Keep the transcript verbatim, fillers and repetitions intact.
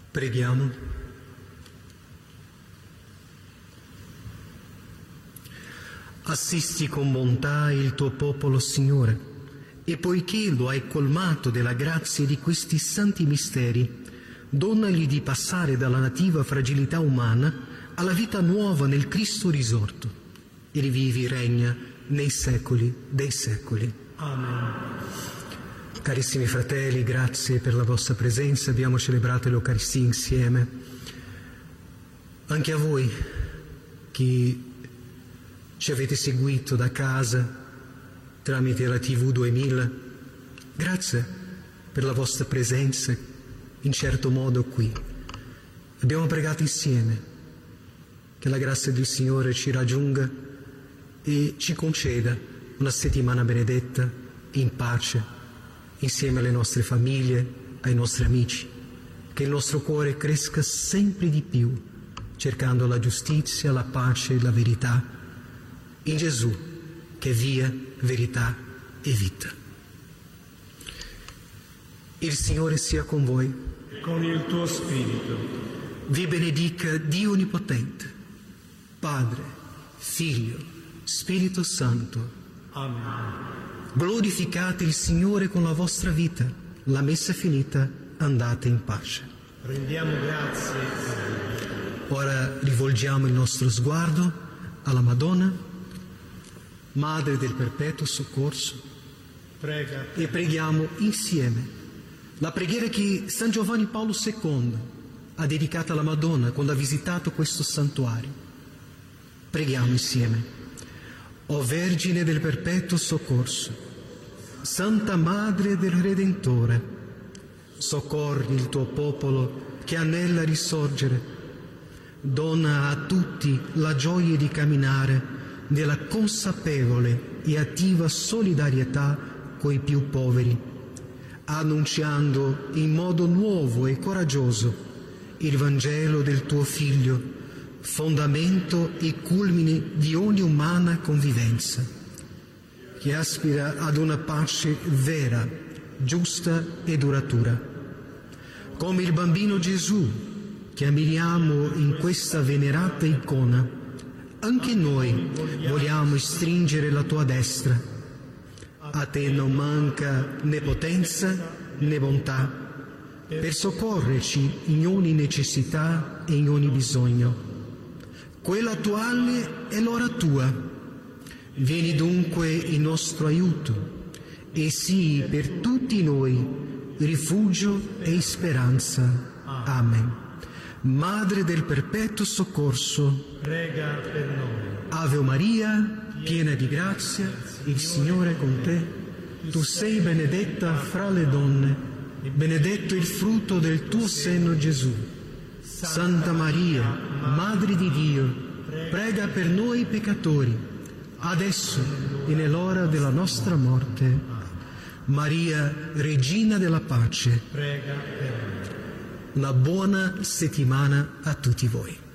Preghiamo. Assisti con bontà il tuo popolo, Signore, e poiché lo hai colmato della grazia di questi santi misteri, donagli di passare dalla nativa fragilità umana alla vita nuova nel Cristo risorto, e rivivi regna nei secoli dei secoli. Amen. Carissimi fratelli, grazie per la vostra presenza. Abbiamo celebrato l'Eucaristia insieme. Anche a voi, che ci avete seguito da casa tramite la tivù duemila, grazie per la vostra presenza in certo modo qui. Abbiamo pregato insieme che la grazia del Signore ci raggiunga e ci conceda una settimana benedetta in pace insieme alle nostre famiglie, ai nostri amici, che il nostro cuore cresca sempre di più cercando la giustizia, la pace e la verità in Gesù, che è via, verità e vita. Il Signore sia con voi. Con il tuo spirito. Vi benedica Dio Onnipotente, Padre, Figlio, Spirito Santo. Amen. Glorificate il Signore con la vostra vita. La messa è finita, andate in pace. Rendiamo grazie a Dio. Ora rivolgiamo il nostro sguardo alla Madonna, Madre del Perpetuo Soccorso, Prega. e preghiamo insieme la preghiera che San Giovanni Paolo secondo ha dedicato alla Madonna quando ha visitato questo santuario. Preghiamo insieme. O Vergine del Perpetuo Soccorso, Santa Madre del Redentore, soccorri il tuo popolo che anela a risorgere. Dona a tutti la gioia di camminare nella consapevole e attiva solidarietà coi più poveri, annunciando in modo nuovo e coraggioso il Vangelo del tuo Figlio, fondamento e culmine di ogni umana convivenza, che aspira ad una pace vera, giusta e duratura. Come il bambino Gesù che ammiriamo in questa venerata icona, anche noi vogliamo stringere la tua destra. A te non manca né potenza né bontà per soccorrerci in ogni necessità e in ogni bisogno. Quella attuale è l'ora tua. Vieni dunque in nostro aiuto e sii per tutti noi rifugio e speranza. Amen. Madre del Perpetuo Soccorso, Prega per noi. Ave Maria, piena di grazia, il Signore è con te. Tu sei benedetta fra le donne, benedetto il frutto del tuo seno, Gesù. Santa Maria, Madre di Dio, prega per noi peccatori, adesso e nell'ora della nostra morte. Maria, Regina della Pace, Prega per noi. una buona settimana a tutti voi.